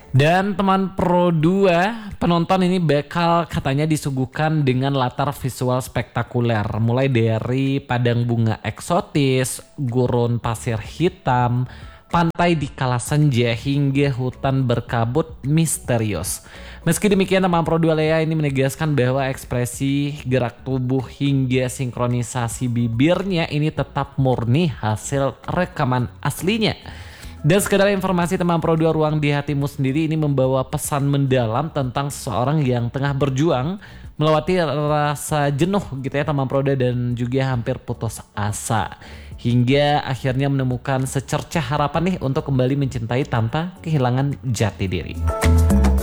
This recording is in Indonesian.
Dan teman Pro 2, penonton ini bakal katanya disuguhkan dengan latar visual spektakuler. Mulai dari padang bunga eksotis, gurun pasir hitam, pantai di kala senja hingga hutan berkabut misterius. Meski demikian teman Pro 2 Lea ini menegaskan bahwa ekspresi gerak tubuh hingga sinkronisasi bibirnya ini tetap murni hasil rekaman aslinya. Dan sekedar informasi teman Pro 2 Ruang di Hatimu sendiri ini membawa pesan mendalam tentang seseorang yang tengah berjuang melewati rasa jenuh gitu ya teman Pro 2 dan juga hampir putus asa. Hingga akhirnya menemukan secercah harapan nih untuk kembali mencintai tanpa kehilangan jati diri.